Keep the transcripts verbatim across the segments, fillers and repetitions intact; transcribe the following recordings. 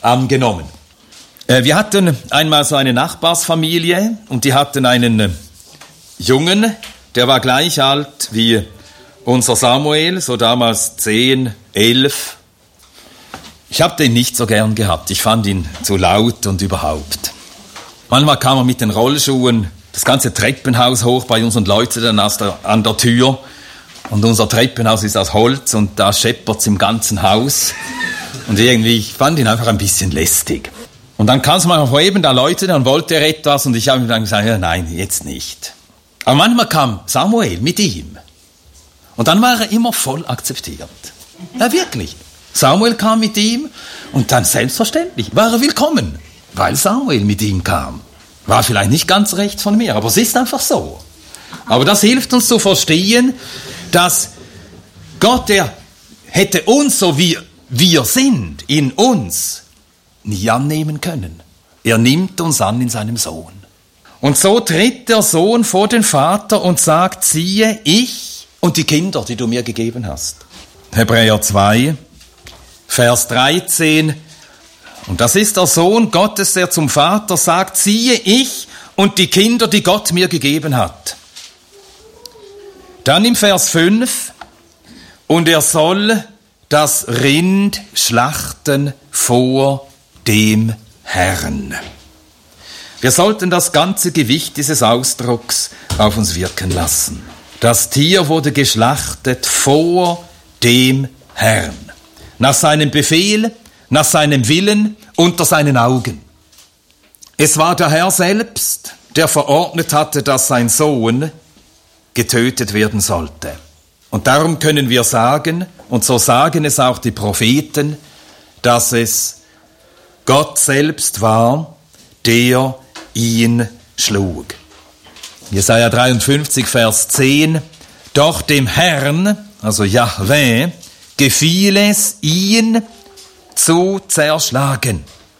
angenommen. Wir hatten einmal so eine Nachbarsfamilie und die hatten einen Jungen, der war gleich alt wie unser Samuel, so damals zehn, elf. Ich habe den nicht so gern gehabt, ich fand ihn zu laut und überhaupt. Manchmal kam er mit den Rollschuhen das ganze Treppenhaus hoch bei uns und läutete dann aus der, an der Tür. Und unser Treppenhaus ist aus Holz und da scheppert's im ganzen Haus. Und irgendwie, ich fand ihn einfach ein bisschen lästig. Und dann kam es mal von eben, da läutete und wollte er etwas und ich habe ihm dann gesagt, ja, nein, jetzt nicht. Aber manchmal kam Samuel mit ihm. Und dann war er immer voll akzeptiert. Ja, wirklich. Samuel kam mit ihm und dann selbstverständlich war er willkommen, weil Samuel mit ihm kam. War vielleicht nicht ganz recht von mir, aber es ist einfach so. Aber das hilft uns zu verstehen, dass Gott, der hätte uns, so wie wir sind, in uns, nie annehmen können. Er nimmt uns an in seinem Sohn. Und so tritt der Sohn vor den Vater und sagt, siehe, ich und die Kinder, die du mir gegeben hast. Hebräer zwei, Vers dreizehn. Und das ist der Sohn Gottes, der zum Vater sagt, siehe, ich und die Kinder, die Gott mir gegeben hat. Dann im Vers fünf, und er soll das Rind schlachten vor dem Herrn. Wir sollten das ganze Gewicht dieses Ausdrucks auf uns wirken lassen. Das Tier wurde geschlachtet vor dem Herrn. Nach seinem Befehl, nach seinem Willen, unter seinen Augen. Es war der Herr selbst, der verordnet hatte, dass sein Sohn getötet werden sollte. Und darum können wir sagen, und so sagen es auch die Propheten, dass es Gott selbst war, der ihn schlug. Jesaja dreiundfünfzig, Vers zehn. Doch dem Herrn, also Jahwe, gefiel es, ihn zu zerschlagen.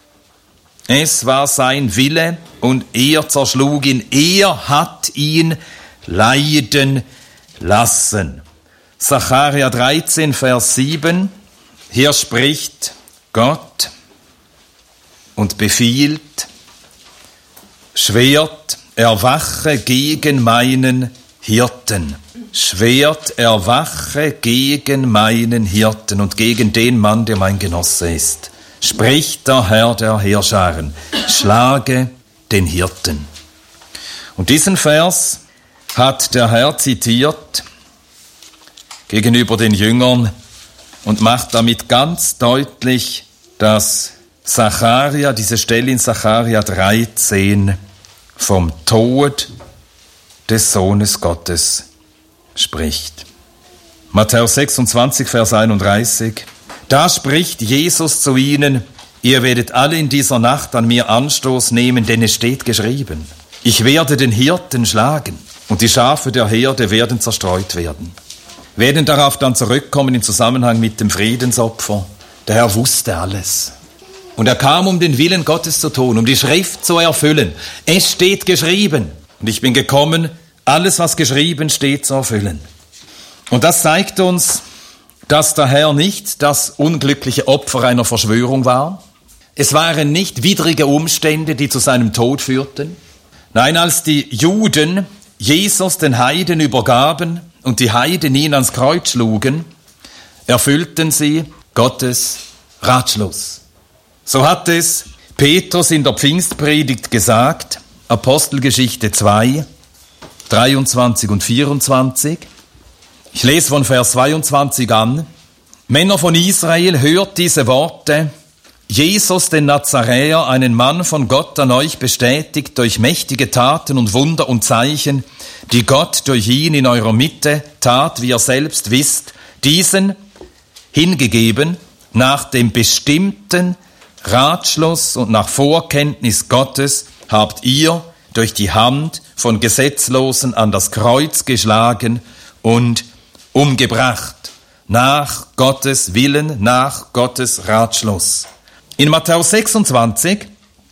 Es war sein Wille und er zerschlug ihn. Er hat ihn leiden lassen. Sacharja dreizehn, Vers sieben. Hier spricht Gott und befiehlt, Schwert erwache gegen meinen Hirten. Schwert erwache gegen meinen Hirten und gegen den Mann, der mein Genosse ist. Spricht der Herr der Heerscharen, schlage den Hirten. Und diesen Vers hat der Herr zitiert gegenüber den Jüngern und macht damit ganz deutlich, dass Sacharja, diese Stelle in Sacharja dreizehn, vom Tod des Sohnes Gottes spricht. Matthäus sechsundzwanzig, Vers einunddreißig. Da spricht Jesus zu ihnen, ihr werdet alle in dieser Nacht an mir Anstoß nehmen, denn es steht geschrieben, ich werde den Hirten schlagen und die Schafe der Herde werden zerstreut werden. Wir werden darauf dann zurückkommen im Zusammenhang mit dem Friedensopfer. Der Herr wusste alles. Und er kam, um den Willen Gottes zu tun, um die Schrift zu erfüllen. Es steht geschrieben. Und ich bin gekommen, alles, was geschrieben steht, zu erfüllen. Und das zeigt uns, dass der Herr nicht das unglückliche Opfer einer Verschwörung war. Es waren nicht widrige Umstände, die zu seinem Tod führten. Nein, als die Juden Jesus den Heiden übergaben und die Heiden ihn ans Kreuz schlugen, erfüllten sie Gottes Ratschluss. So hat es Petrus in der Pfingstpredigt gesagt, Apostelgeschichte zwei, dreiundzwanzig und vierundzwanzig. Ich lese von Vers zweiundzwanzig an. Männer von Israel, hört diese Worte. Jesus, den Nazaräer, einen Mann von Gott an euch bestätigt durch mächtige Taten und Wunder und Zeichen, die Gott durch ihn in eurer Mitte tat, wie ihr selbst wisst, diesen hingegeben nach dem bestimmten Ratschluss und nach Vorkenntnis Gottes habt ihr durch die Hand von Gesetzlosen an das Kreuz geschlagen und umgebracht, nach Gottes Willen, nach Gottes Ratschluss. In Matthäus sechsundzwanzig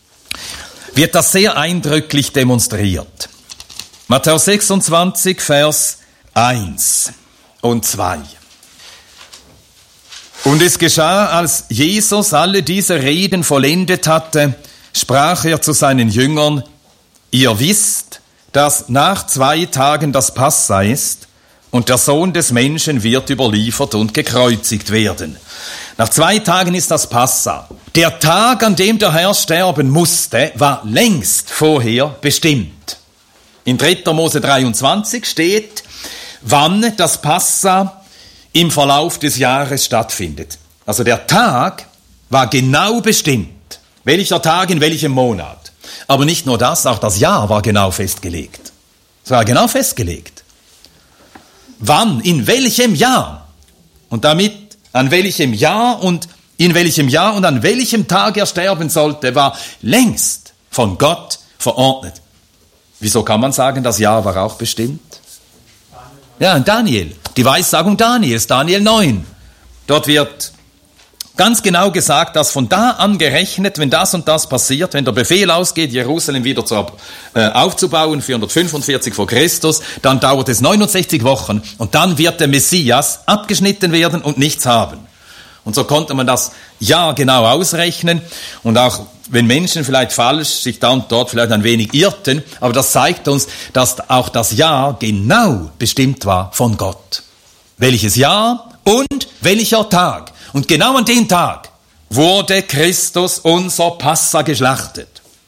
wird das sehr eindrücklich demonstriert. Matthäus sechsundzwanzig, Vers eins und zwei. Und es geschah, als Jesus alle diese Reden vollendet hatte, sprach er zu seinen Jüngern: Ihr wisst, dass nach zwei Tagen das Passa ist und der Sohn des Menschen wird überliefert und gekreuzigt werden. Nach zwei Tagen ist das Passa. Der Tag, an dem der Herr sterben musste, war längst vorher bestimmt. In dritter Mose dreiundzwanzig steht, wann das Passa im Verlauf des Jahres stattfindet. Also der Tag war genau bestimmt. Welcher Tag in welchem Monat. Aber nicht nur das, auch das Jahr war genau festgelegt. Es war genau festgelegt. Wann, in welchem Jahr. Und damit an welchem Jahr und in welchem Jahr und an welchem Tag er sterben sollte, war längst von Gott verordnet. Wieso kann man sagen, das Jahr war auch bestimmt? Ja, in Daniel. Die Weissagung Daniels, Daniel neun. Dort wird ganz genau gesagt, dass von da an gerechnet, wenn das und das passiert, wenn der Befehl ausgeht, Jerusalem wieder zu, äh, aufzubauen, vierhundertfünfundvierzig vor Christus, dann dauert es neunundsechzig Wochen und dann wird der Messias abgeschnitten werden und nichts haben. Und so konnte man das Jahr genau ausrechnen und auch wenn Menschen vielleicht falsch sich da und dort vielleicht ein wenig irrten, aber das zeigt uns, dass auch das Jahr genau bestimmt war von Gott. Welches Jahr und welcher Tag. Und genau an dem Tag wurde Christus, unser Passa, geschlachtet.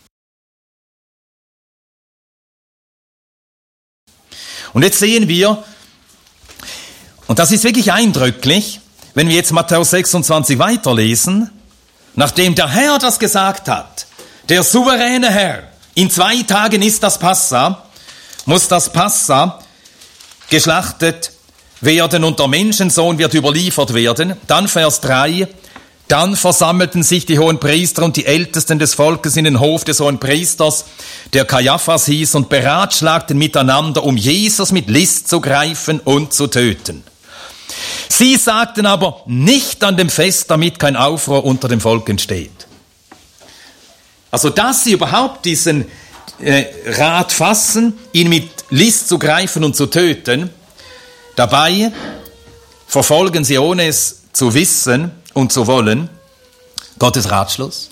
Und jetzt sehen wir, und das ist wirklich eindrücklich, wenn wir jetzt Matthäus sechsundzwanzig weiterlesen, nachdem der Herr das gesagt hat, der souveräne Herr, in zwei Tagen ist das Passa, muss das Passa geschlachtet werden und der Menschensohn wird überliefert werden. Dann Vers drei, dann versammelten sich die Hohenpriester und die Ältesten des Volkes in den Hof des Hohenpriesters, der Kajaphas hieß, und beratschlagten miteinander, um Jesus mit List zu greifen und zu töten. Sie sagten aber nicht an dem Fest, damit kein Aufruhr unter dem Volk entsteht. Also, dass sie überhaupt diesen äh, Rat fassen, ihn mit List zu greifen und zu töten, dabei verfolgen sie, ohne es zu wissen und zu wollen, Gottes Ratschluss.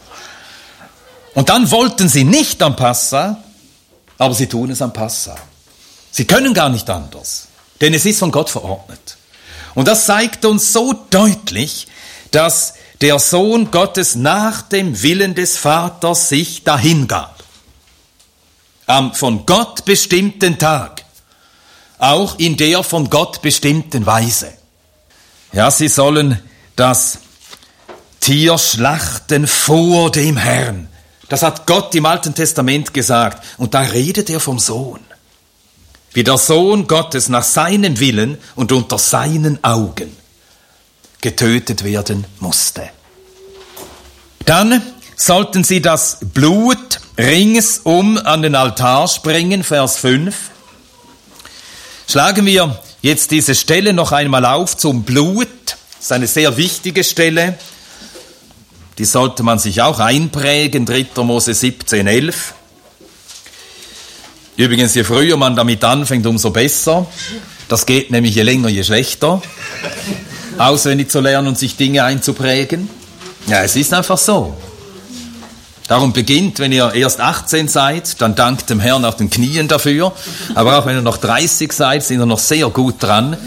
Und dann wollten sie nicht am Passa, aber sie tun es am Passa. Sie können gar nicht anders, denn es ist von Gott verordnet. Und das zeigt uns so deutlich, dass der Sohn Gottes nach dem Willen des Vaters sich dahingab. Am von Gott bestimmten Tag. Auch in der von Gott bestimmten Weise. Ja, sie sollen das Tier schlachten vor dem Herrn. Das hat Gott im Alten Testament gesagt. Und da redet er vom Sohn. Wie der Sohn Gottes nach seinem Willen und unter seinen Augen getötet werden musste. Dann sollten sie das Blut ringsum an den Altar springen, Vers fünf. Schlagen wir jetzt diese Stelle noch einmal auf zum Blut. Das ist eine sehr wichtige Stelle. Die sollte man sich auch einprägen, dritter Mose siebzehn, elf. Übrigens, je früher man damit anfängt, umso besser. Das geht nämlich je länger, je schlechter. Auswendig zu lernen und sich Dinge einzuprägen. Ja, es ist einfach so. Darum beginnt, wenn ihr erst achtzehn seid, dann dankt dem Herrn auf den Knien dafür. Aber auch wenn ihr noch dreißig seid, sind ihr noch sehr gut dran,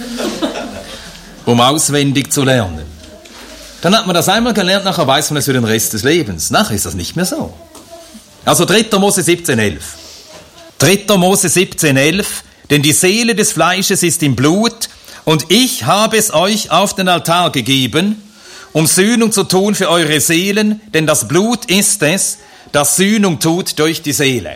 um auswendig zu lernen. Dann hat man das einmal gelernt, nachher weiß man es für den Rest des Lebens. Nachher ist das nicht mehr so. Also dritter Mose siebzehn, elf. dritter Mose siebzehn, elf. Denn die Seele des Fleisches ist im Blut, und ich habe es euch auf den Altar gegeben, um Sühnung zu tun für eure Seelen, denn das Blut ist es, das Sühnung tut durch die Seele.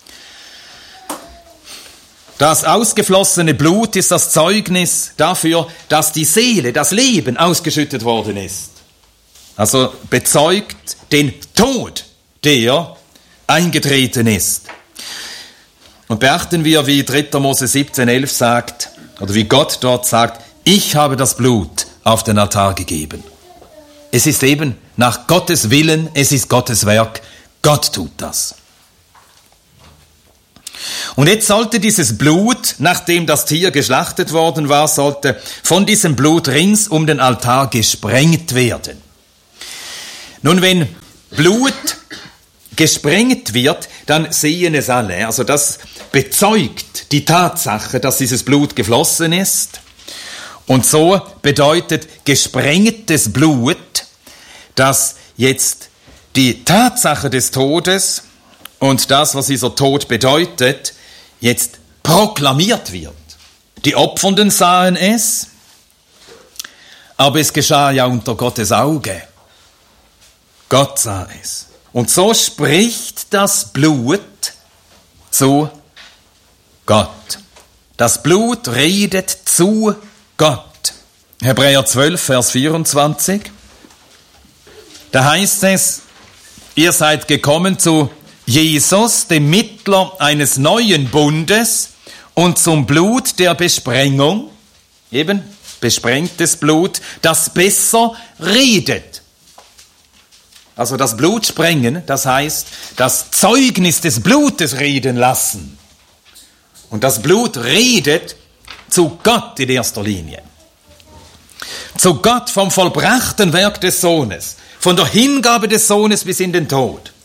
Das ausgeflossene Blut ist das Zeugnis dafür, dass die Seele, das Leben ausgeschüttet worden ist. Also bezeugt den Tod, der eingetreten ist. Und beachten wir, wie dritter Mose siebzehn, elf sagt, oder wie Gott dort sagt, ich habe das Blut auf den Altar gegeben. Es ist eben nach Gottes Willen, es ist Gottes Werk, Gott tut das. Und jetzt sollte dieses Blut, nachdem das Tier geschlachtet worden war, sollte von diesem Blut rings um den Altar gesprengt werden. Nun, wenn Blut gesprengt wird, dann sehen es alle. Also das bezeugt die Tatsache, dass dieses Blut geflossen ist. Und so bedeutet gesprengtes Blut, dass jetzt die Tatsache des Todes und das, was dieser Tod bedeutet, jetzt proklamiert wird. Die Opfernden sahen es, aber es geschah ja unter Gottes Auge. Gott sah es. Und so spricht das Blut zu Gott. Das Blut redet zu Gott. Hebräer zwölf, Vers vierundzwanzig. Da heißt es, ihr seid gekommen zu Jesus, dem Mittler eines neuen Bundes, und zum Blut der Besprengung, eben besprengtes Blut, das besser redet. Also das Blut sprengen, das heißt, das Zeugnis des Blutes reden lassen. Und das Blut redet zu Gott in erster Linie. Zu Gott vom vollbrachten Werk des Sohnes, von der Hingabe des Sohnes bis in den Tod.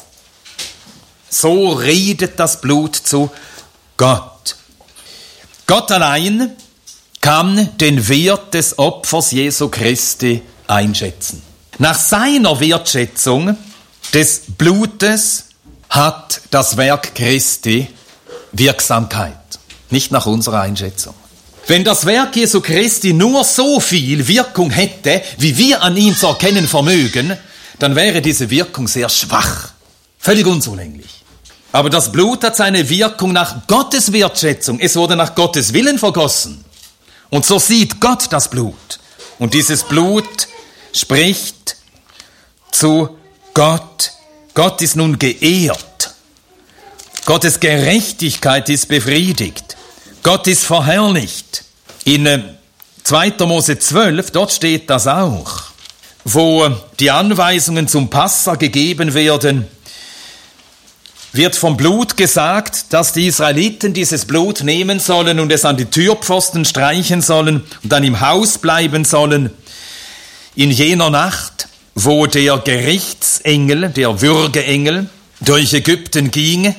So redet das Blut zu Gott. Gott allein kann den Wert des Opfers Jesu Christi einschätzen. Nach seiner Wertschätzung des Blutes hat das Werk Christi Wirksamkeit, nicht nach unserer Einschätzung. Wenn das Werk Jesu Christi nur so viel Wirkung hätte, wie wir an ihm zu erkennen vermögen, dann wäre diese Wirkung sehr schwach, völlig unzulänglich. Aber das Blut hat seine Wirkung nach Gottes Wertschätzung. Es wurde nach Gottes Willen vergossen. Und so sieht Gott das Blut. Und dieses Blut spricht zu Gott. Gott ist nun geehrt. Gottes Gerechtigkeit ist befriedigt. Gott ist verherrlicht. In zweiter Mose zwölf, dort steht das auch, wo die Anweisungen zum Passa gegeben werden, wird vom Blut gesagt, dass die Israeliten dieses Blut nehmen sollen und es an die Türpfosten streichen sollen und dann im Haus bleiben sollen. In jener Nacht, wo der Gerichtsengel, der Würgeengel, durch Ägypten ging,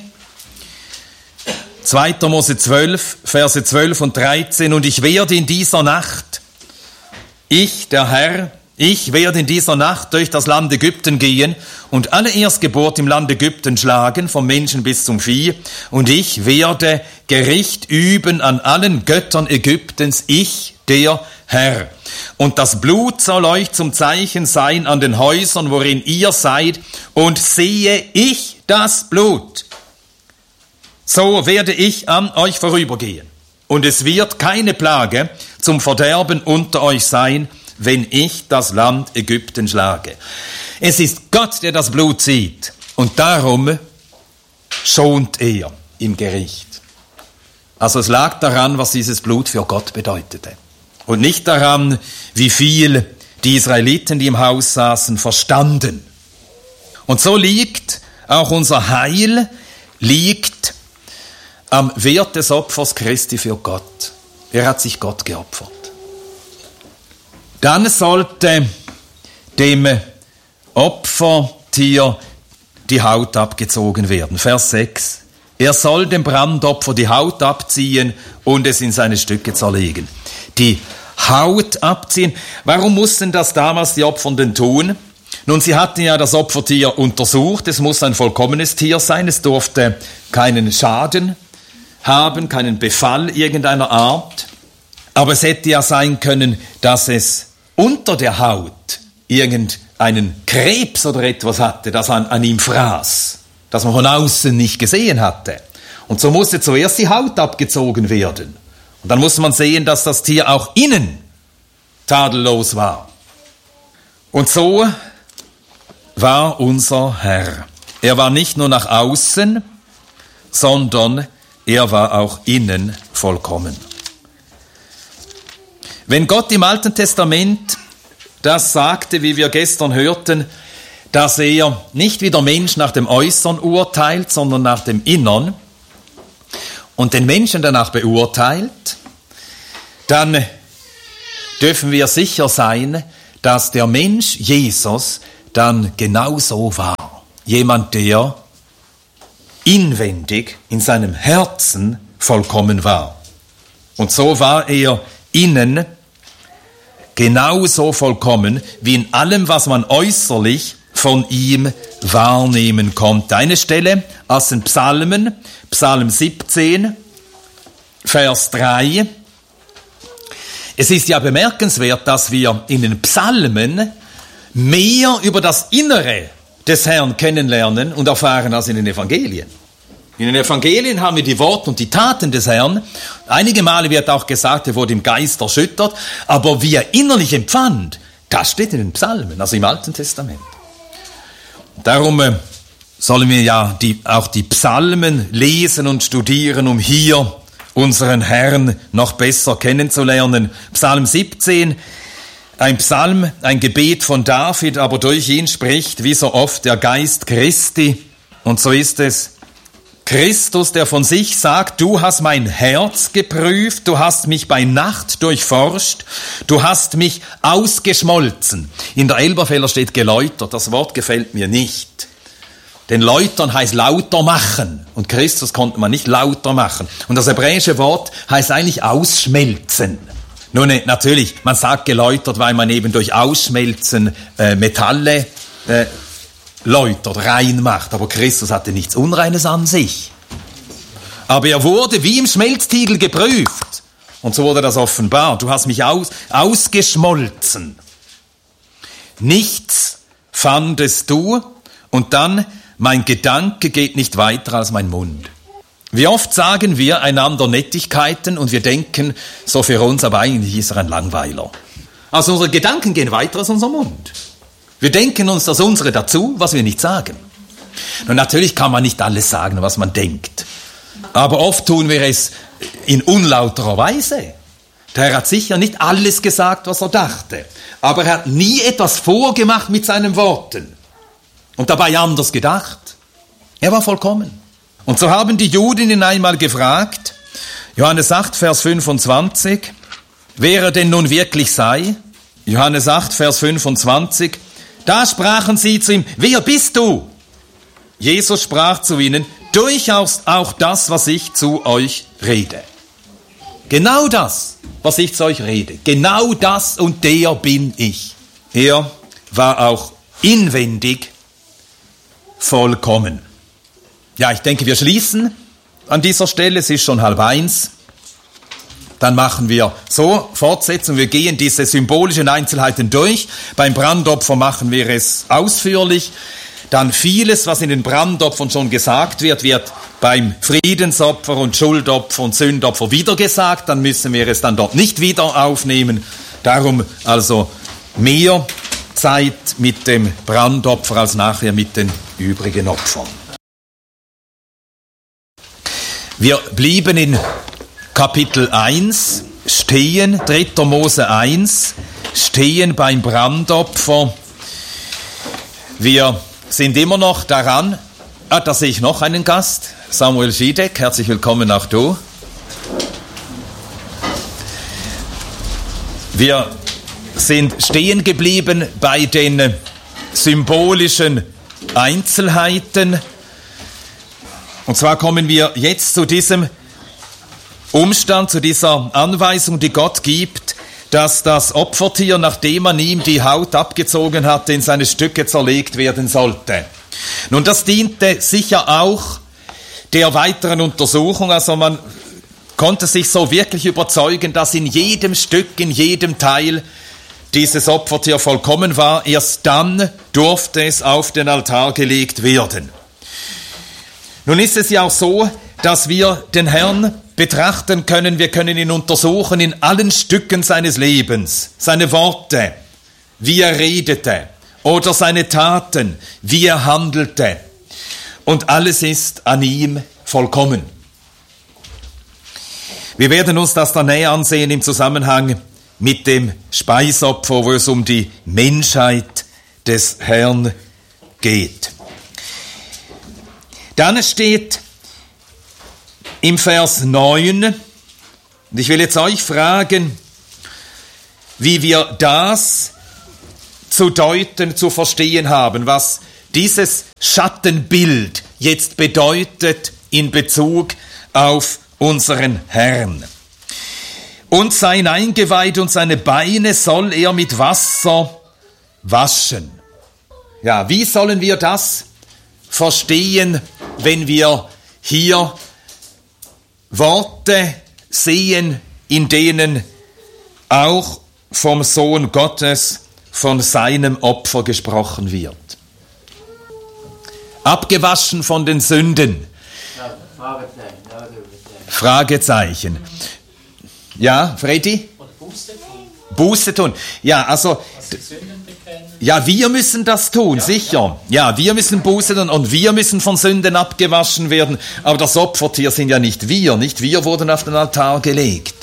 zweiter Mose zwölf, Verse zwölf und dreizehn, und ich werde in dieser Nacht, ich, der Herr, ich werde in dieser Nacht durch das Land Ägypten gehen und alle Erstgeburt im Land Ägypten schlagen, vom Menschen bis zum Vieh, und ich werde Gericht üben an allen Göttern Ägyptens, ich, der Herr. Und das Blut soll euch zum Zeichen sein an den Häusern, worin ihr seid, und sehe ich das Blut, so werde ich an euch vorübergehen. Und es wird keine Plage zum Verderben unter euch sein, wenn ich das Land Ägypten schlage. Es ist Gott, der das Blut sieht, und darum schont er im Gericht. Also es lag daran, was dieses Blut für Gott bedeutete. Und nicht daran, wie viel die Israeliten, die im Haus saßen, verstanden. Und so liegt auch unser Heil, liegt am Wert des Opfers Christi für Gott. Er hat sich Gott geopfert. Dann sollte dem Opfertier die Haut abgezogen werden. Vers sechs. Er soll dem Brandopfer die Haut abziehen und es in seine Stücke zerlegen. Die Haut abziehen. Warum mussten das damals die Opfernden tun? Nun, sie hatten ja das Opfertier untersucht. Es muss ein vollkommenes Tier sein. Es durfte keinen Schaden haben, keinen Befall irgendeiner Art. Aber es hätte ja sein können, dass es unter der Haut irgendeinen Krebs oder etwas hatte, das an, an ihm fraß, das man von außen nicht gesehen hatte. Und so musste zuerst die Haut abgezogen werden. Und dann muss man sehen, dass das Tier auch innen tadellos war. Und so war unser Herr. Er war nicht nur nach außen, sondern er war auch innen vollkommen. Wenn Gott im Alten Testament das sagte, wie wir gestern hörten, dass er nicht wie der Mensch nach dem Äußeren urteilt, sondern nach dem Innern, und den Menschen danach beurteilt, dann dürfen wir sicher sein, dass der Mensch Jesus dann genauso war. Jemand, der inwendig in seinem Herzen vollkommen war. Und so war er innen genauso vollkommen wie in allem, was man äußerlich von ihm wahrnehmen konnte. Eine Stelle aus den Psalmen, Psalm siebzehn, Vers drei. Es ist ja bemerkenswert, dass wir in den Psalmen mehr über das Innere des Herrn kennenlernen und erfahren als in den Evangelien. In den Evangelien haben wir die Worte und die Taten des Herrn. Einige Male wird auch gesagt, er wurde im Geist erschüttert, aber wie er innerlich empfand, das steht in den Psalmen, also im Alten Testament. Darum äh, sollen wir ja die, auch die Psalmen lesen und studieren, um hier unseren Herrn noch besser kennenzulernen. Psalm siebzehn, ein Psalm, ein Gebet von David, aber durch ihn spricht, wie so oft, der Geist Christi. Und so ist es. Christus, der von sich sagt, du hast mein Herz geprüft, du hast mich bei Nacht durchforscht, du hast mich ausgeschmolzen. In der Elberfelder steht geläutert, das Wort gefällt mir nicht. Denn läutern heißt lauter machen und Christus konnte man nicht lauter machen. Und das hebräische Wort heißt eigentlich ausschmelzen. Nun, natürlich, man sagt geläutert, weil man eben durch Ausschmelzen äh, Metalle äh, läutert, rein macht. Aber Christus hatte nichts Unreines an sich. Aber er wurde wie im Schmelztiegel geprüft. Und so wurde das offenbar. Du hast mich aus, ausgeschmolzen. Nichts fandest du. Und dann, mein Gedanke geht nicht weiter als mein Mund. Wie oft sagen wir einander Nettigkeiten und wir denken, so für uns, aber eigentlich ist er ein Langweiler. Also unsere Gedanken gehen weiter als unser Mund. Wir denken uns das unsere dazu, was wir nicht sagen. Und natürlich kann man nicht alles sagen, was man denkt. Aber oft tun wir es in unlauterer Weise. Der Herr hat sicher nicht alles gesagt, was er dachte. Aber er hat nie etwas vorgemacht mit seinen Worten. Und dabei anders gedacht. Er war vollkommen. Und so haben die Juden ihn einmal gefragt, Johannes acht, Vers fünfundzwanzig, wer er denn nun wirklich sei. Johannes acht, Vers fünfundzwanzig, da sprachen sie zu ihm, wer bist du? Jesus sprach zu ihnen, durchaus auch das, was ich zu euch rede. Genau das, was ich zu euch rede. Genau das und der bin ich. Er war auch inwendig vollkommen. Ja, ich denke, wir schließen an dieser Stelle. Es ist schon halb eins. Dann machen wir so, Fortsetzung, wir gehen diese symbolischen Einzelheiten durch. Beim Brandopfer machen wir es ausführlich. Dann vieles, was in den Brandopfern schon gesagt wird, wird beim Friedensopfer und Schuldopfer und Sündopfer wieder gesagt. Dann müssen wir es dann dort nicht wieder aufnehmen. Darum also mehr Zeit mit dem Brandopfer als nachher mit den übrigen Opfern. Wir blieben in Kapitel eins stehen, dritter Mose eins, stehen beim Brandopfer. Wir sind immer noch daran, ah, da sehe ich noch einen Gast, Samuel Schiedek, herzlich willkommen auch du. Wir sind stehen geblieben bei den symbolischen Einzelheiten. Und zwar kommen wir jetzt zu diesem Umstand, zu dieser Anweisung, die Gott gibt, dass das Opfertier, nachdem man ihm die Haut abgezogen hatte, in seine Stücke zerlegt werden sollte. Nun, das diente sicher auch der weiteren Untersuchung, also man konnte sich so wirklich überzeugen, dass in jedem Stück, in jedem Teil dieses Opfertier vollkommen war. Erst dann durfte es auf den Altar gelegt werden. Nun ist es ja auch so, dass wir den Herrn betrachten können, wir können ihn untersuchen in allen Stücken seines Lebens, seine Worte, wie er redete oder seine Taten, wie er handelte. Und alles ist an ihm vollkommen. Wir werden uns das dann näher ansehen im Zusammenhang mit dem Speisopfer, wo es um die Menschheit des Herrn geht. Dann steht im Vers neun, und ich will jetzt euch fragen, wie wir das zu deuten, zu verstehen haben, was dieses Schattenbild jetzt bedeutet in Bezug auf unseren Herrn. Und sein Eingeweid und seine Beine soll er mit Wasser waschen. Ja, wie sollen wir das verstehen, wenn wir hier Worte sehen, in denen auch vom Sohn Gottes, von seinem Opfer gesprochen wird? Abgewaschen von den Sünden. Fragezeichen. Ja, Freddy? Buße tun. Ja, also, ja, wir müssen das tun, ja, sicher. Ja, wir müssen Buße tun und wir müssen von Sünden abgewaschen werden. Aber das Opfertier sind ja nicht wir, nicht wir wurden auf den Altar gelegt.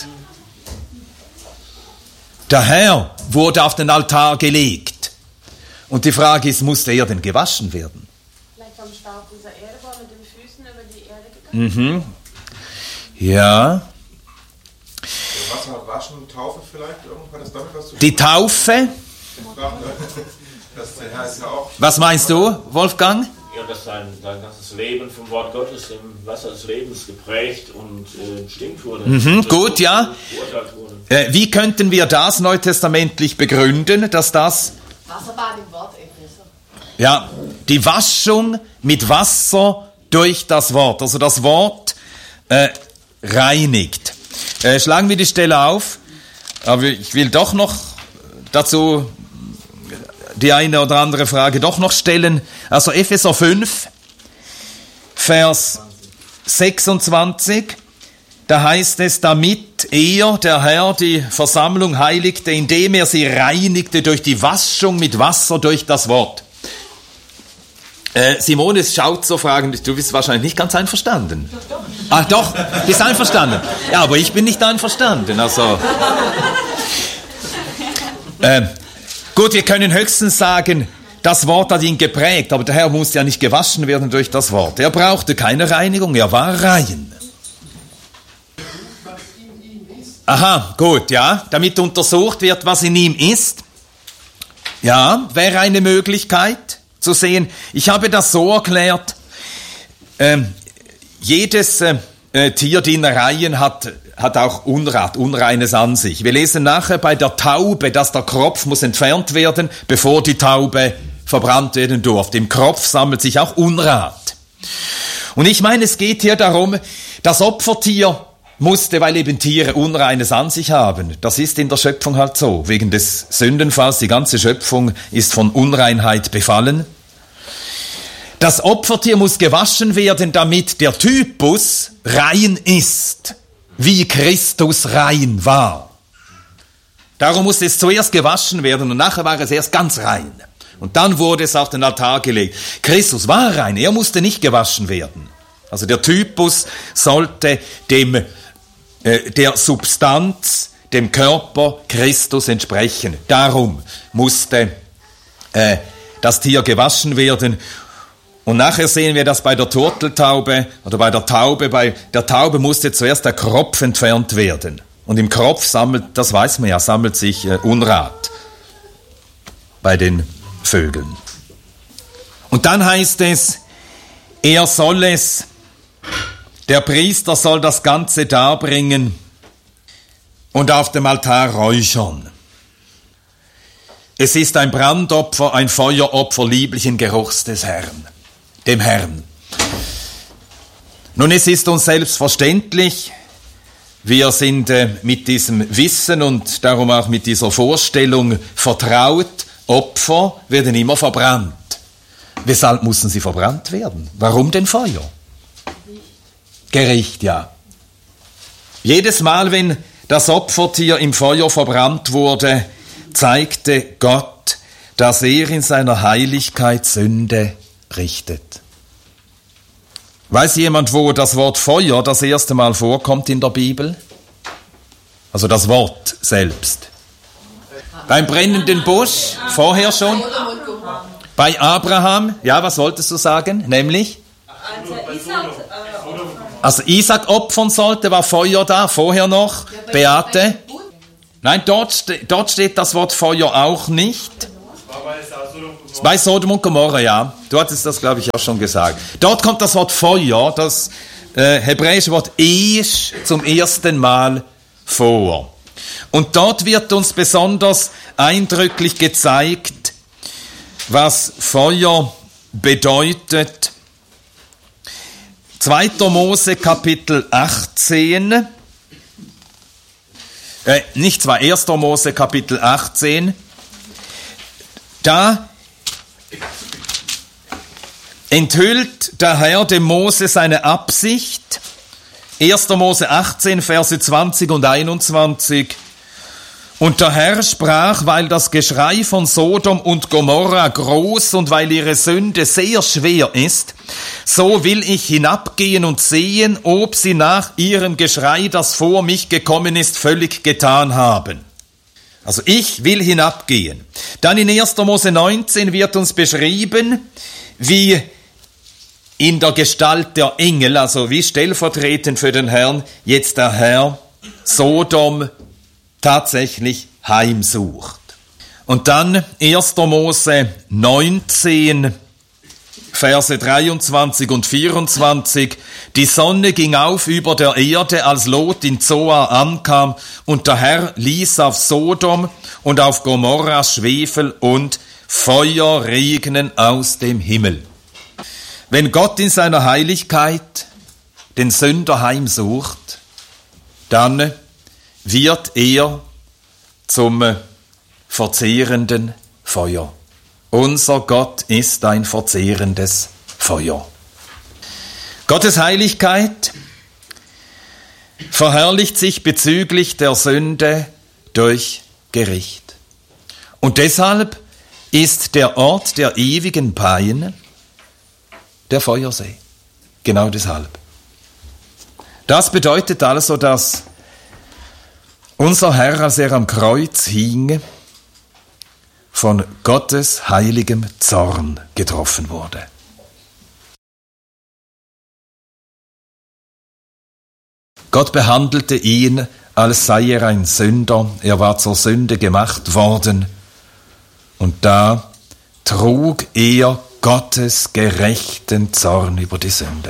Der Herr wurde auf den Altar gelegt. Und die Frage ist, musste er denn gewaschen werden? Vielleicht vom Staub dieser Erde, wo er mit den Füßen über die Erde gegangen. Mhm. Ja. Wasser waschen und Taufe vielleicht? Hat das damit was zu tun? Die Taufe? Das, der Herr ist ja auch. Was meinst du, Wolfgang? Ja, dass sein, sein ganzes Leben vom Wort Gottes im Wasser des Lebens geprägt und äh, bestimmt wurde. Mhm, gut, ja. Wurde. Äh, wie könnten wir das neutestamentlich begründen, dass das... Wasserbad im Wort, Epheser. Ja, die Waschung mit Wasser durch das Wort. Also das Wort äh, reinigt. Äh, schlagen wir die Stelle auf. Aber ich will doch noch dazu die eine oder andere Frage doch noch stellen. Also Epheser fünf, Vers sechsundzwanzig, da heißt es, damit er, der Herr, die Versammlung heiligte, indem er sie reinigte durch die Waschung mit Wasser durch das Wort. Äh, Simone schaut so fragend, du bist wahrscheinlich nicht ganz einverstanden. Ach doch, bist einverstanden. Ja, aber ich bin nicht einverstanden. Also, äh, gut, wir können höchstens sagen, das Wort hat ihn geprägt, aber der Herr musste ja nicht gewaschen werden durch das Wort. Er brauchte keine Reinigung, er war rein. Aha, gut, ja, damit untersucht wird, was in ihm ist. Ja, wäre eine Möglichkeit zu sehen. Ich habe das so erklärt, ähm, jedes äh, Tier, die Innereien hat, hat auch Unrat, Unreines an sich. Wir lesen nachher bei der Taube, dass der Kropf muss entfernt werden, bevor die Taube verbrannt werden durfte. Im Kropf sammelt sich auch Unrat. Und ich meine, es geht hier darum, das Opfertier musste, weil eben Tiere Unreines an sich haben. Das ist in der Schöpfung halt so. Wegen des Sündenfalls, die ganze Schöpfung ist von Unreinheit befallen. Das Opfertier muss gewaschen werden, damit der Typus rein ist, wie Christus rein war. Darum musste es zuerst gewaschen werden und nachher war es erst ganz rein. Und dann wurde es auf den Altar gelegt. Christus war rein, er musste nicht gewaschen werden. Also der Typus sollte dem, äh, der Substanz, dem Körper Christus entsprechen. Darum musste äh, das Tier gewaschen werden. Und nachher sehen wir das bei der Turteltaube oder bei der Taube. Bei der Taube musste zuerst der Kropf entfernt werden. Und im Kropf sammelt, das weiß man ja, sammelt sich äh, Unrat bei den Vögeln. Und dann heißt es, er soll es, der Priester soll das Ganze darbringen und auf dem Altar räuchern. Es ist ein Brandopfer, ein Feueropfer lieblichen Geruchs des Herrn, dem Herrn. Nun, es ist uns selbstverständlich, wir sind äh, mit diesem Wissen und darum auch mit dieser Vorstellung vertraut, Opfer werden immer verbrannt. Weshalb mussten sie verbrannt werden? Warum denn Feuer? Gericht, ja. Jedes Mal, wenn das Opfertier im Feuer verbrannt wurde, zeigte Gott, dass er in seiner Heiligkeit Sünde richtet. Weiß jemand, wo das Wort Feuer das erste Mal vorkommt in der Bibel? Also das Wort selbst. Beim brennenden Busch, vorher schon. Bei Abraham, ja, was wolltest du sagen? Nämlich? Also Isaac opfern sollte, war Feuer da, vorher noch, Beate. Nein, dort, ste- dort steht das Wort Feuer auch nicht. Bei Sodom und Gomorra, ja. Du hattest das, glaube ich, auch schon gesagt. Dort kommt das Wort Feuer, das äh, hebräische Wort Esh, zum ersten Mal vor. Und dort wird uns besonders eindrücklich gezeigt, was Feuer bedeutet. zweiter Mose Kapitel achtzehn, äh, nicht zwar erster Mose Kapitel achtzehn, da enthüllt der Herr dem Mose seine Absicht. erster Mose achtzehn, Verse zwanzig und einundzwanzig. Und der Herr sprach, weil das Geschrei von Sodom und Gomorra groß und weil ihre Sünde sehr schwer ist, so will ich hinabgehen und sehen, ob sie nach ihrem Geschrei, das vor mich gekommen ist, völlig getan haben. Also ich will hinabgehen. Dann in erster Mose neunzehn wird uns beschrieben, wie in der Gestalt der Engel, also wie stellvertretend für den Herrn, jetzt der Herr Sodom tatsächlich heimsucht. Und dann erster Mose neunzehn, Verse dreiundzwanzig und vierundzwanzig. Die Sonne ging auf über der Erde, als Lot in Zoar ankam, und der Herr ließ auf Sodom und auf Gomorra Schwefel und Feuer regnen aus dem Himmel. Wenn Gott in seiner Heiligkeit den Sünder heimsucht, dann wird er zum verzehrenden Feuer. Unser Gott ist ein verzehrendes Feuer. Gottes Heiligkeit verherrlicht sich bezüglich der Sünde durch Gericht. Und deshalb ist der Ort der ewigen Pein der Feuersee. Genau deshalb. Das bedeutet also, dass unser Herr, als er am Kreuz hing, von Gottes heiligem Zorn getroffen wurde. Gott behandelte ihn, als sei er ein Sünder. Er war zur Sünde gemacht worden. Und da trug er Gottes gerechten Zorn über die Sünde.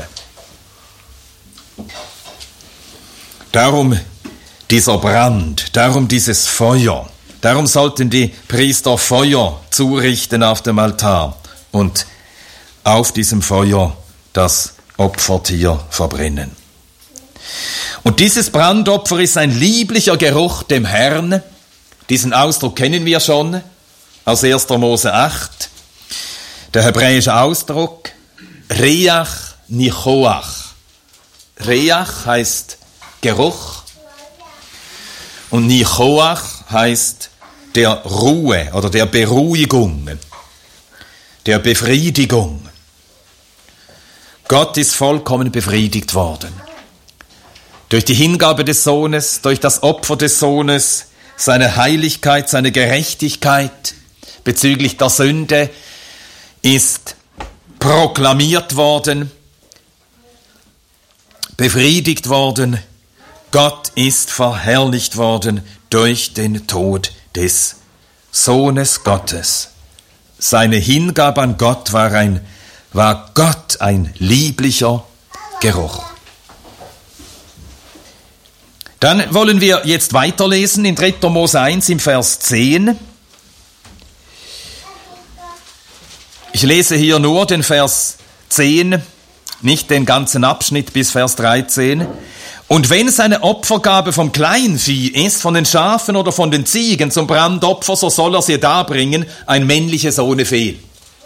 Darum dieser Brand, darum dieses Feuer, darum sollten die Priester Feuer zurichten auf dem Altar und auf diesem Feuer das Opfertier verbrennen. Und dieses Brandopfer ist ein lieblicher Geruch dem Herrn. Diesen Ausdruck kennen wir schon aus erster Mose acht. Der hebräische Ausdruck Reach Nichoach. Reach heißt Geruch und Nichoach heißt der Ruhe oder der Beruhigung, der Befriedigung. Gott ist vollkommen befriedigt worden. Durch die Hingabe des Sohnes, durch das Opfer des Sohnes, seine Heiligkeit, seine Gerechtigkeit bezüglich der Sünde ist proklamiert worden, befriedigt worden. Gott ist verherrlicht worden durch den Tod des Sohnes Gottes. Seine Hingabe an Gott war, ein, war Gott ein lieblicher Geruch. Dann wollen wir jetzt weiterlesen in dritter Mose eins im Vers zehn. Ich lese hier nur den Vers zehn, nicht den ganzen Abschnitt bis Vers dreizehn. Und wenn seine Opfergabe vom Kleinvieh ist, von den Schafen oder von den Ziegen zum Brandopfer, so soll er sie darbringen, ein männliches ohne Fehl.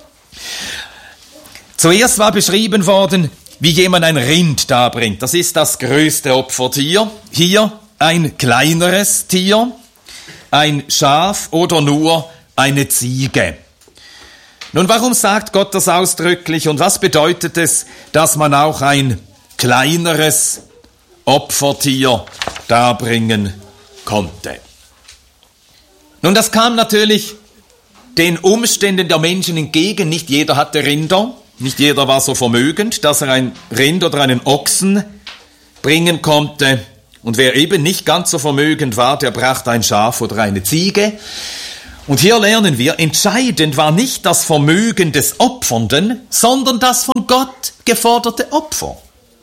Zuerst war beschrieben worden, wie jemand ein Rind darbringt. Das ist das größte Opfertier. Hier ein kleineres Tier, ein Schaf oder nur eine Ziege. Nun, warum sagt Gott das ausdrücklich und was bedeutet es, dass man auch ein kleineres Opfertier darbringen konnte? Nun, das kam natürlich den Umständen der Menschen entgegen. Nicht jeder hatte Rinder, nicht jeder war so vermögend, dass er ein Rind oder einen Ochsen bringen konnte. Und wer eben nicht ganz so vermögend war, der brachte ein Schaf oder eine Ziege. Und hier lernen wir, entscheidend war nicht das Vermögen des Opfernden, sondern das von Gott geforderte Opfer.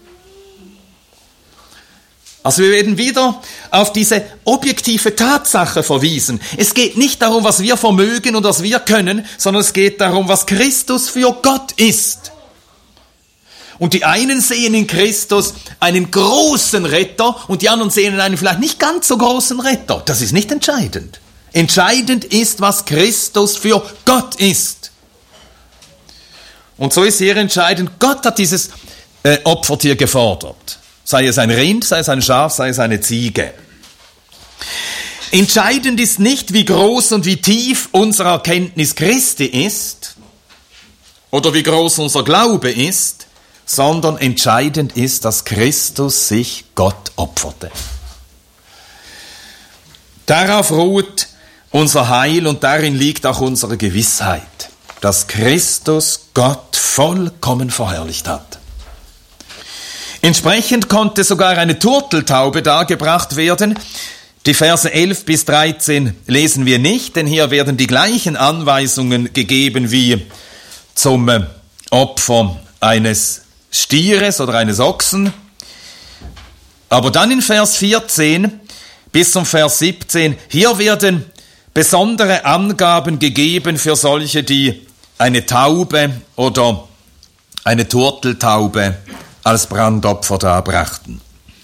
Also wir werden wieder auf diese objektive Tatsache verwiesen. Es geht nicht darum, was wir vermögen und was wir können, sondern es geht darum, was Christus für Gott ist. Und die einen sehen in Christus einen großen Retter und die anderen sehen in einen vielleicht nicht ganz so großen Retter. Das ist nicht entscheidend. Entscheidend ist, was Christus für Gott ist. Und so ist hier entscheidend, Gott hat dieses äh, Opfertier gefordert. Sei es ein Rind, sei es ein Schaf, sei es eine Ziege. Entscheidend ist nicht, wie groß und wie tief unsere Erkenntnis Christi ist oder wie groß unser Glaube ist, sondern entscheidend ist, dass Christus sich Gott opferte. Darauf ruht unser Heil und darin liegt auch unsere Gewissheit, dass Christus Gott vollkommen verherrlicht hat. Entsprechend konnte sogar eine Turteltaube dargebracht werden. Die Verse elf bis dreizehn lesen wir nicht, denn hier werden die gleichen Anweisungen gegeben wie zum Opfer eines Stieres oder eines Ochsen. Aber dann in Vers vierzehn bis zum Vers siebzehn, hier werden besondere Angaben gegeben für solche, die eine Taube oder eine Turteltaube als Brandopfer darbrachten.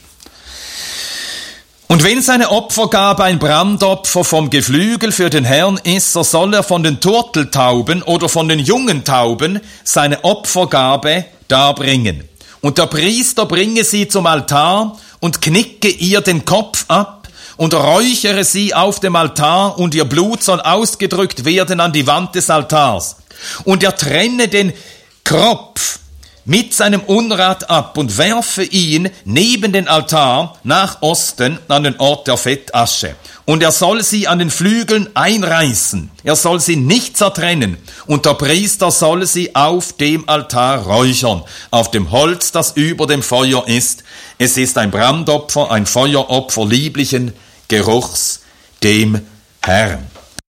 Und wenn seine Opfergabe ein Brandopfer vom Geflügel für den Herrn ist, so soll er von den Turteltauben oder von den jungen Tauben seine Opfergabe darbringen. Und der Priester bringe sie zum Altar und knicke ihr den Kopf ab und räuchere sie auf dem Altar und ihr Blut soll ausgedrückt werden an die Wand des Altars. Und er trenne den Kropf mit seinem Unrat ab und werfe ihn neben den Altar nach Osten an den Ort der Fettasche. Und er soll sie an den Flügeln einreißen. Er soll sie nicht zertrennen. Und der Priester soll sie auf dem Altar räuchern, auf dem Holz, das über dem Feuer ist. Es ist ein Brandopfer, ein Feueropfer lieblichen Geruchs dem Herrn.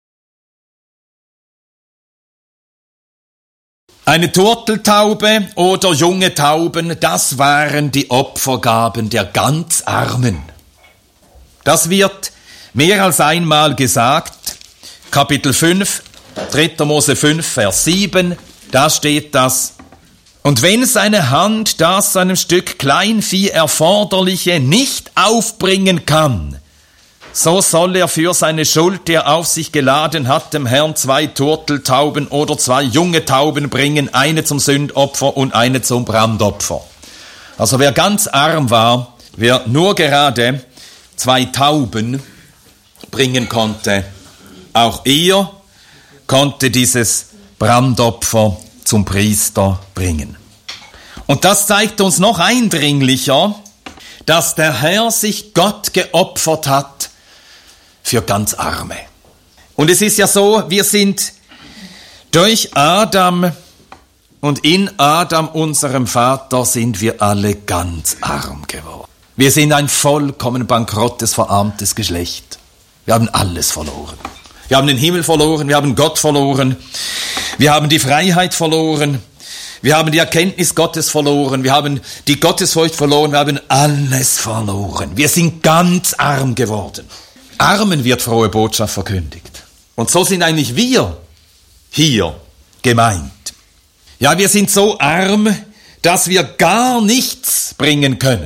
Eine Turteltaube oder junge Tauben, das waren die Opfergaben der ganz Armen. Das wird mehr als einmal gesagt. Kapitel fünf, dritter Mose fünf, Vers sieben, da steht das. Und wenn seine Hand das seinem Stück Kleinvieh Erforderliche nicht aufbringen kann, so soll er für seine Schuld, die er auf sich geladen hat, dem Herrn zwei Turteltauben oder zwei junge Tauben bringen, eine zum Sündopfer und eine zum Brandopfer. Also wer ganz arm war, wer nur gerade zwei Tauben bringen konnte, auch er konnte dieses Brandopfer zum Priester bringen. Und das zeigt uns noch eindringlicher, dass der Herr sich Gott geopfert hat für ganz Arme. Und es ist ja so, wir sind durch Adam und in Adam, unserem Vater, sind wir alle ganz arm geworden. Wir sind ein vollkommen bankrottes, verarmtes Geschlecht. Wir haben alles verloren. Wir haben den Himmel verloren, wir haben Gott verloren, wir haben die Freiheit verloren, wir haben die Erkenntnis Gottes verloren, wir haben die Gottesfurcht verloren, wir haben alles verloren. Wir sind ganz arm geworden. Armen wird frohe Botschaft verkündigt. Und so sind eigentlich wir hier gemeint. Ja, wir sind so arm, dass wir gar nichts bringen können.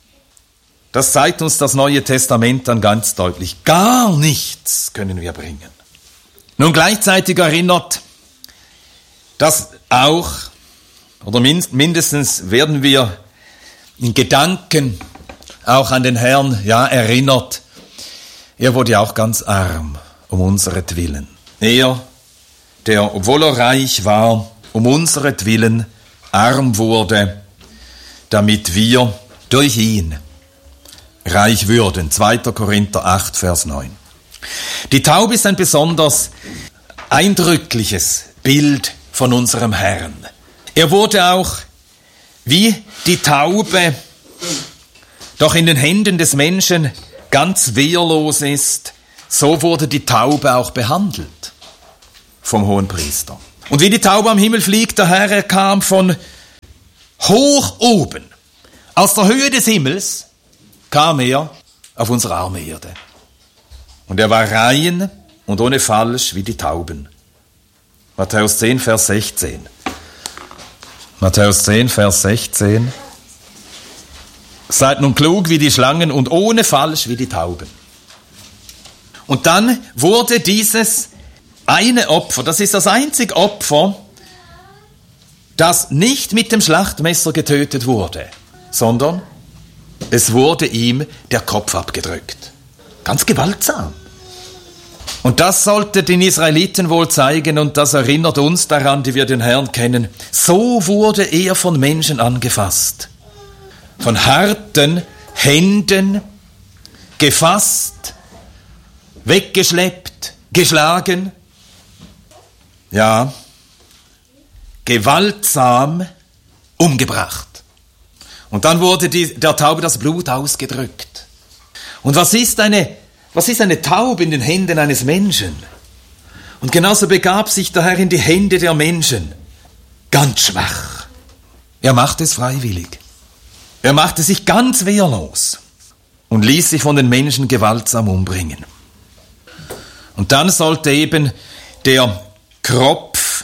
Das zeigt uns das Neue Testament dann ganz deutlich. Gar nichts können wir bringen. Nun gleichzeitig erinnert das auch, oder mindestens werden wir in Gedanken auch an den Herrn, ja, erinnert. Er wurde auch ganz arm, um unseretwillen. Er, der, obwohl er reich war, um unseretwillen arm wurde, damit wir durch ihn reich würden. zweiter Korinther acht, Vers neun. Die Taube ist ein besonders eindrückliches Bild von unserem Herrn. Er wurde auch wie die Taube doch in den Händen des Menschen ganz wehrlos ist, so wurde die Taube auch behandelt vom Hohenpriester. Und wie die Taube am Himmel fliegt, der Herr, er kam von hoch oben, aus der Höhe des Himmels, kam er auf unsere arme Erde. Und er war rein und ohne Falsch wie die Tauben. Matthäus zehn, Vers sechzehn. Matthäus zehn, Vers sechzehn. Seid nun klug wie die Schlangen und ohne Falsch wie die Tauben. Und dann wurde dieses eine Opfer, das ist das einzige Opfer, das nicht mit dem Schlachtmesser getötet wurde, sondern es wurde ihm der Kopf abgedrückt. Ganz gewaltsam. Und das sollte den Israeliten wohl zeigen, und das erinnert uns daran, die wir den Herrn kennen. So wurde er von Menschen angefasst. Von harten Händen gefasst, weggeschleppt, geschlagen. Ja, gewaltsam umgebracht. Und dann wurde die, der Taube das Blut ausgedrückt. Und was ist eine, was ist eine Taube in den Händen eines Menschen? Und genauso begab sich der Herr in die Hände der Menschen. Ganz schwach. Er machte es freiwillig. Er machte sich ganz wehrlos und ließ sich von den Menschen gewaltsam umbringen. Und dann sollte eben der Kropf,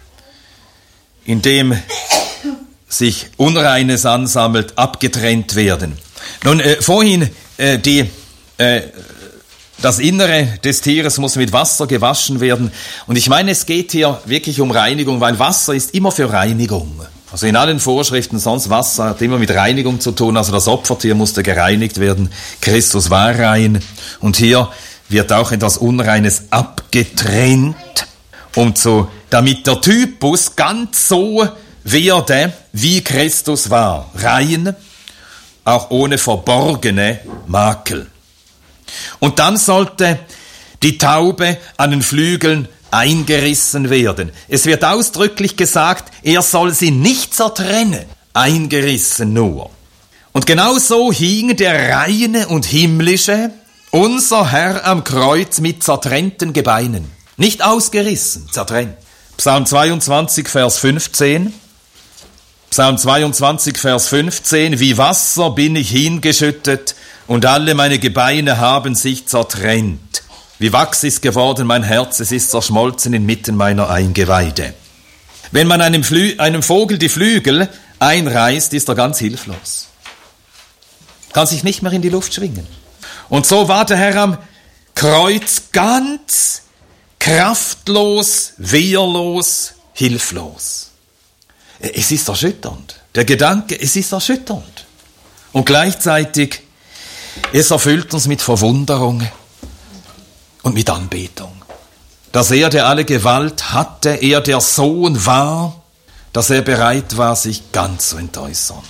in dem sich Unreines ansammelt, abgetrennt werden. Nun, äh, vorhin, äh, die, äh, das Innere des Tieres muss mit Wasser gewaschen werden. Und ich meine, es geht hier wirklich um Reinigung, weil Wasser ist immer für Reinigung. Also in allen Vorschriften sonst, Wasser hat immer mit Reinigung zu tun. Also das Opfertier musste gereinigt werden. Christus war rein. Und hier wird auch etwas Unreines abgetrennt, um zu, damit der Typus ganz so werde, wie Christus war. Rein, auch ohne verborgene Makel. Und dann sollte die Taube an den Flügeln eingerissen werden. Es wird ausdrücklich gesagt, er soll sie nicht zertrennen, eingerissen nur. Und genau so hing der reine und himmlische, unser Herr am Kreuz mit zertrennten Gebeinen. Nicht ausgerissen, zertrennt. Psalm zweiundzwanzig, Vers fünfzehn. Psalm zweiundzwanzig, Vers fünfzehn. Wie Wasser bin ich hingeschüttet und alle meine Gebeine haben sich zertrennt. Wie Wachs ist geworden mein Herz, es ist zerschmolzen inmitten meiner Eingeweide. Wenn man einem, Flü- einem Vogel die Flügel einreißt, ist er ganz hilflos. Kann sich nicht mehr in die Luft schwingen. Und so war der Herr am Kreuz ganz kraftlos, wehrlos, hilflos. Es ist erschütternd. Der Gedanke, es ist erschütternd. Und gleichzeitig, es erfüllt uns mit Verwunderung und mit Anbetung. Dass er, der alle Gewalt hatte, er der Sohn war, dass er bereit war, sich ganz zu entäußern.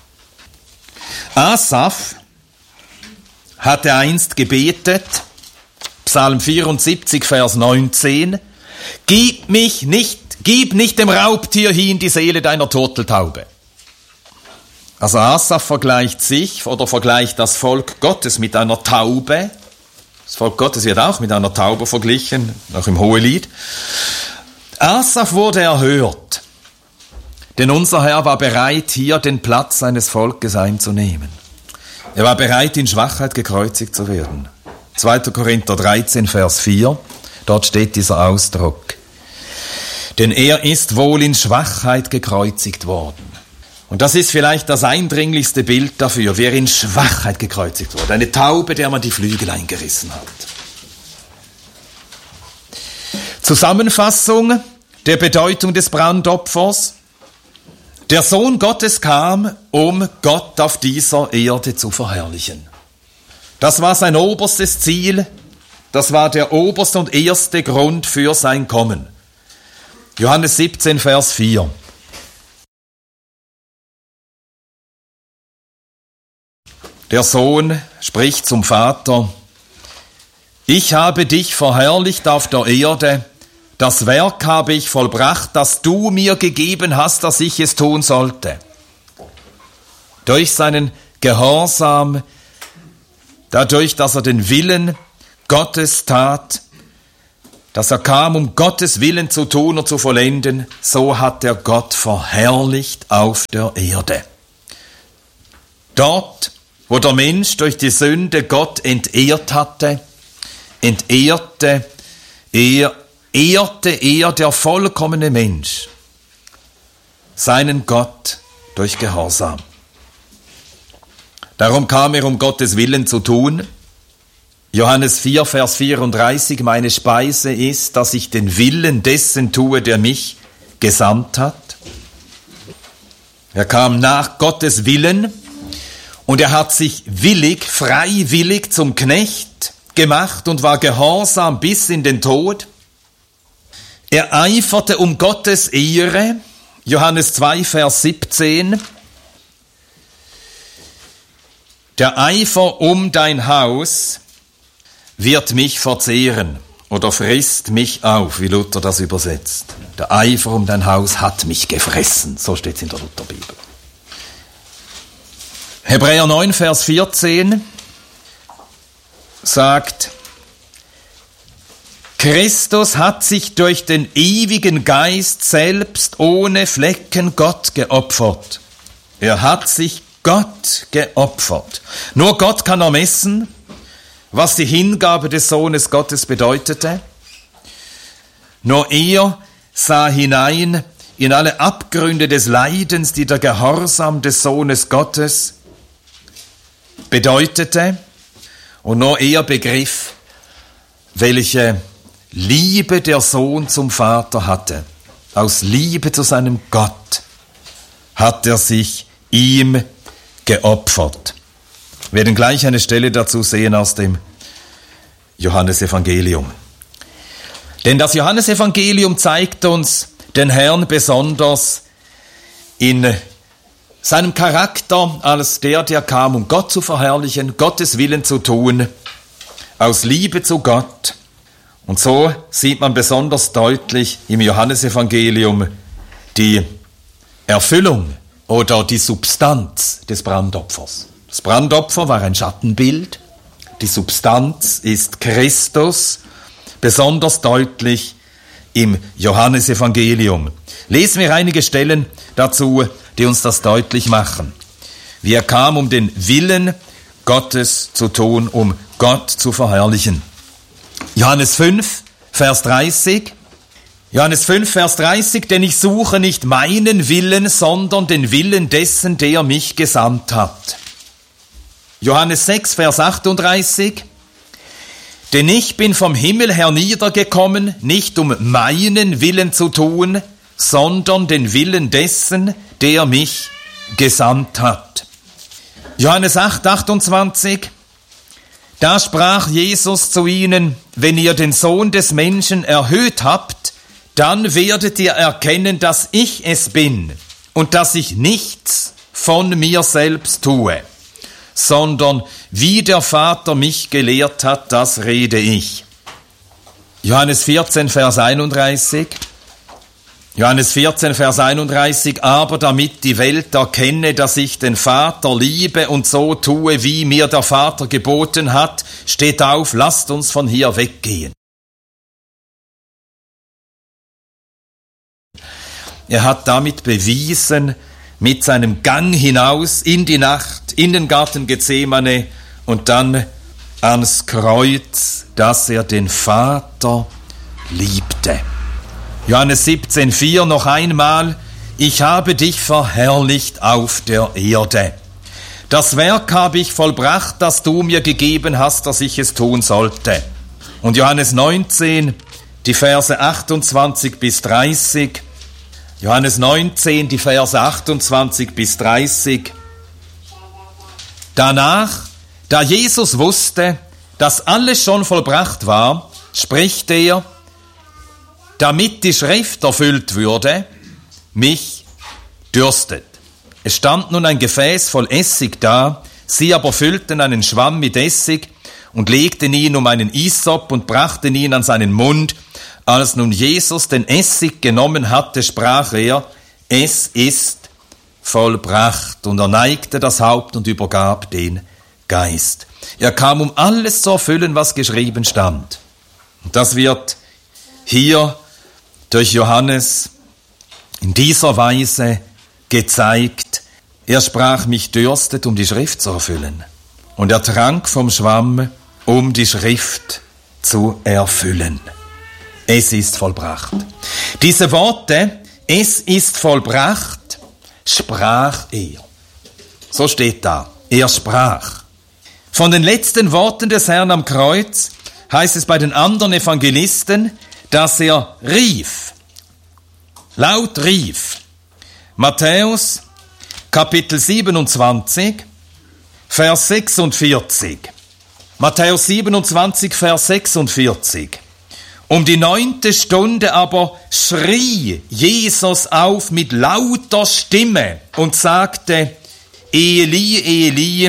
Asaf hatte einst gebetet, Psalm vierundsiebzig, Vers neunzehn, Gib mich nicht, gib nicht dem Raubtier hin die Seele deiner Turteltaube. Also Asaf vergleicht sich oder vergleicht das Volk Gottes mit einer Taube. Das Volk Gottes wird auch mit einer Taube verglichen, auch im Hohelied. Asaf wurde erhört, denn unser Herr war bereit, hier den Platz seines Volkes einzunehmen. Er war bereit, in Schwachheit gekreuzigt zu werden. zweiter Korinther dreizehn, Vers vier, dort steht dieser Ausdruck. Denn er ist wohl in Schwachheit gekreuzigt worden. Und das ist vielleicht das eindringlichste Bild dafür, wer in Schwachheit gekreuzigt wurde. Eine Taube, der man die Flügel eingerissen hat. Zusammenfassung der Bedeutung des Brandopfers. Der Sohn Gottes kam, um Gott auf dieser Erde zu verherrlichen. Das war sein oberstes Ziel. Das war der oberste und erste Grund für sein Kommen. Johannes siebzehn, Vers vier. Der Sohn spricht zum Vater, ich habe dich verherrlicht auf der Erde, das Werk habe ich vollbracht, das du mir gegeben hast, dass ich es tun sollte. Durch seinen Gehorsam, dadurch, dass er den Willen Gottes tat, dass er kam, um Gottes Willen zu tun und zu vollenden, so hat er Gott verherrlicht auf der Erde. Dort, wo der Mensch durch die Sünde Gott entehrt hatte, entehrte er, ehrte er, der vollkommene Mensch, seinen Gott durch Gehorsam. Darum kam er, um Gottes Willen zu tun. Johannes vier, Vers vierunddreißig, meine Speise ist, dass ich den Willen dessen tue, der mich gesandt hat. Er kam nach Gottes Willen und er hat sich willig, freiwillig zum Knecht gemacht und war gehorsam bis in den Tod. Er eiferte um Gottes Ehre, Johannes zwei, Vers siebzehn. Der Eifer um dein Haus wird mich verzehren oder frisst mich auf, wie Luther das übersetzt. Der Eifer um dein Haus hat mich gefressen, so steht es in der Lutherbibel. Hebräer neun, Vers vierzehn sagt, Christus hat sich durch den ewigen Geist selbst ohne Flecken Gott geopfert. Er hat sich Gott geopfert. Nur Gott kann ermessen, was die Hingabe des Sohnes Gottes bedeutete. Nur er sah hinein in alle Abgründe des Leidens, die der Gehorsam des Sohnes Gottes bedeutete. Und nur er begriff, welche Liebe der Sohn zum Vater hatte. Aus Liebe zu seinem Gott hat er sich ihm geopfert. Wir werden gleich eine Stelle dazu sehen aus dem Johannesevangelium. Denn das Johannesevangelium zeigt uns den Herrn besonders in seinem Charakter als der, der kam, um Gott zu verherrlichen, Gottes Willen zu tun, aus Liebe zu Gott. Und so sieht man besonders deutlich im Johannesevangelium die Erfüllung oder die Substanz des Brandopfers. Das Brandopfer war ein Schattenbild, die Substanz ist Christus, besonders deutlich im Johannesevangelium. Lesen wir einige Stellen dazu, die uns das deutlich machen. Wie er kam, um den Willen Gottes zu tun, um Gott zu verherrlichen. Johannes fünf, Vers dreißig. Johannes fünf, Vers dreißig, denn ich suche nicht meinen Willen, sondern den Willen dessen, der mich gesandt hat. Johannes sechs, Vers achtunddreißig, denn ich bin vom Himmel herniedergekommen, nicht um meinen Willen zu tun, sondern den Willen dessen, der mich gesandt hat. Johannes acht, achtundzwanzig, da sprach Jesus zu ihnen, wenn ihr den Sohn des Menschen erhöht habt, dann werdet ihr erkennen, dass ich es bin und dass ich nichts von mir selbst tue, sondern wie der Vater mich gelehrt hat, das rede ich. Johannes vierzehn, Vers einunddreißig. Johannes vierzehn, Vers einunddreißig, aber damit die Welt erkenne, dass ich den Vater liebe und so tue, wie mir der Vater geboten hat, steht auf, lasst uns von hier weggehen. Er hat damit bewiesen, mit seinem Gang hinaus in die Nacht, in den Garten Gethsemane und dann ans Kreuz, dass er den Vater liebte. Johannes siebzehn, vier, noch einmal, ich habe dich verherrlicht auf der Erde. Das Werk habe ich vollbracht, das du mir gegeben hast, dass ich es tun sollte. Und Johannes neunzehn, die Verse achtundzwanzig bis dreißig, Johannes neunzehn, die Verse achtundzwanzig bis dreißig. Danach, da Jesus wusste, dass alles schon vollbracht war, spricht er, damit die Schrift erfüllt würde, mich dürstet. Es stand nun ein Gefäß voll Essig da, sie aber füllten einen Schwamm mit Essig und legten ihn um einen Isop und brachten ihn an seinen Mund. Als nun Jesus den Essig genommen hatte, sprach er, es ist vollbracht. Und er neigte das Haupt und übergab den Geist. Er kam, um alles zu erfüllen, was geschrieben stand. Und das wird hier durch Johannes in dieser Weise gezeigt. Er sprach, mich dürstet, um die Schrift zu erfüllen. Und er trank vom Schwamm, um die Schrift zu erfüllen. Es ist vollbracht. Diese Worte, es ist vollbracht, sprach er. So steht da, er sprach. Von den letzten Worten des Herrn am Kreuz heißt es bei den anderen Evangelisten, dass er rief, laut rief. Matthäus, Kapitel siebenundzwanzig, Vers sechsundvierzig. Matthäus siebenundzwanzig, Vers sechsundvierzig. Um die neunte Stunde aber schrie Jesus auf mit lauter Stimme und sagte, Eli, Eli,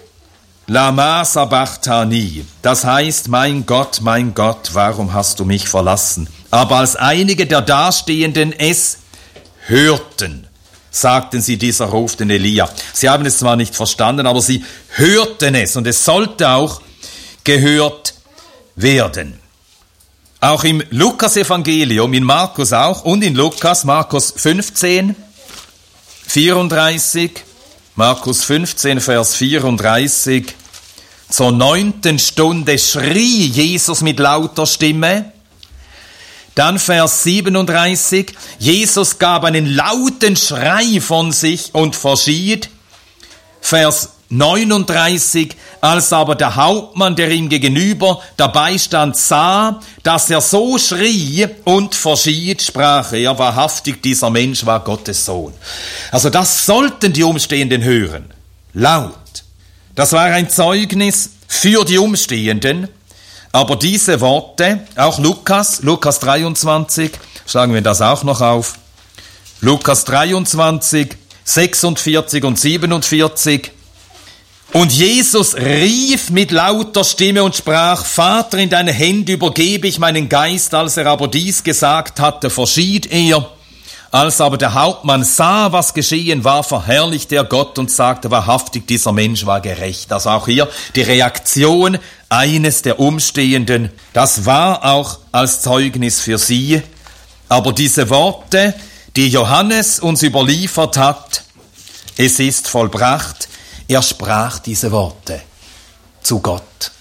lama sabachthani. Das heißt, mein Gott, mein Gott, warum hast du mich verlassen? Aber als einige der Dastehenden es hörten, sagten sie, dieser ruft den Elia. Sie haben es zwar nicht verstanden, aber sie hörten es und es sollte auch gehört werden. Auch im Lukas-Evangelium, in Markus auch und in Lukas, Markus fünfzehn, vierunddreißig, Markus fünfzehn, Vers vierunddreißig, zur neunten Stunde schrie Jesus mit lauter Stimme. Dann Vers siebenunddreißig, Jesus gab einen lauten Schrei von sich und verschied. Vers neununddreißig, als aber der Hauptmann, der ihm gegenüber dabei stand, sah, dass er so schrie und verschied, sprach er, wahrhaftig, dieser Mensch war Gottes Sohn. Also das sollten die Umstehenden hören, laut. Das war ein Zeugnis für die Umstehenden, aber diese Worte, auch Lukas, Lukas dreiundzwanzig, schlagen wir das auch noch auf, Lukas dreiundzwanzig, sechsundvierzig und siebenundvierzig, und Jesus rief mit lauter Stimme und sprach, Vater, in deine Hände übergebe ich meinen Geist. Als er aber dies gesagt hatte, verschied er. Als aber der Hauptmann sah, was geschehen war, verherrlichte er Gott und sagte, wahrhaftig, dieser Mensch war gerecht. Also auch hier die Reaktion eines der Umstehenden. Das war auch als Zeugnis für sie. Aber diese Worte, die Johannes uns überliefert hat, es ist vollbracht, er sprach diese Worte zu Gott.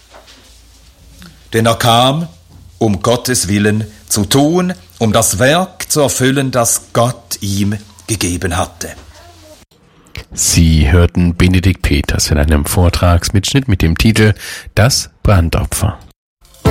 Denn er kam, um Gottes Willen zu tun, um das Werk zu erfüllen, das Gott ihm gegeben hatte. Sie hörten Benedikt Peters in einem Vortragsmitschnitt mit dem Titel Das Brandopfer.